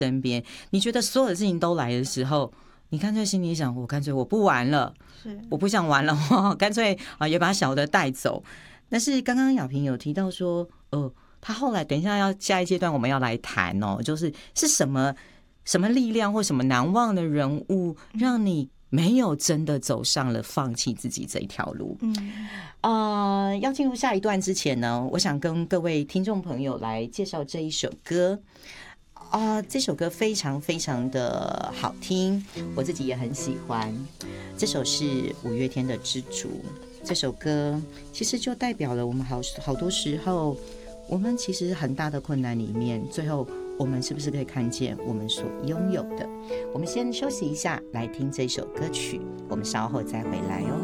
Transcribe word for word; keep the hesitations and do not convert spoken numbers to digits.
身边，你觉得所有的事情都来的时候，你干脆心里想，我干脆我不玩了，我不想玩了，干脆啊也把小的带走。但是刚刚雅萍有提到说，呃，他后来等一下要下一阶段我们要来谈哦，就是是什么什么力量或什么难忘的人物，让你没有真的走上了放弃自己这一条路。嗯，呃，要进入下一段之前呢，我想跟各位听众朋友来介绍这一首歌。啊、呃，这首歌非常非常的好听，我自己也很喜欢。这首是五月天的《知足》，这首歌其实就代表了我们好好多时候，我们其实很大的困难里面，最后我们是不是可以看见我们所拥有的？我们先休息一下，来听这首歌曲，我们稍后再回来哦。